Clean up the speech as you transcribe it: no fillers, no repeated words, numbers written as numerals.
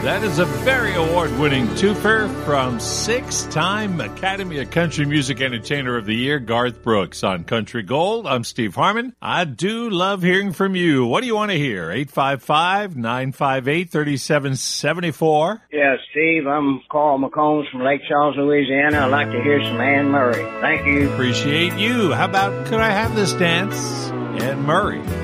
That is a very award-winning twofer from six-time Academy of Country Music Entertainer of the Year, Garth Brooks, on Country Gold. I'm Steve Harmon. I do love hearing from you. What do you want to hear? 855-958-3774. Yeah, Steve, I'm Carl McCombs from Lake Charles, Louisiana. I'd like to hear some Anne Murray. Thank you. Appreciate you. How about Could I Have This Dance? Anne Murray.